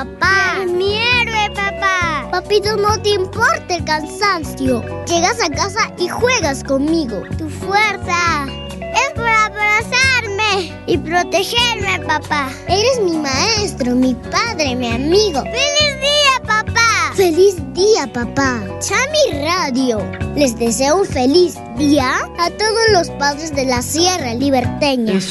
papá. ¡Eres mi héroe, papá! Papito, no te importa el cansancio. Llegas a casa y juegas conmigo. Tu fuerza es por abrazarme y protegerme, papá. Eres mi maestro, mi padre, mi amigo. ¡Feliz día, papá! ¡Feliz día, papá! Chami Radio les deseo un feliz día a todos los padres de la Sierra Liberteña.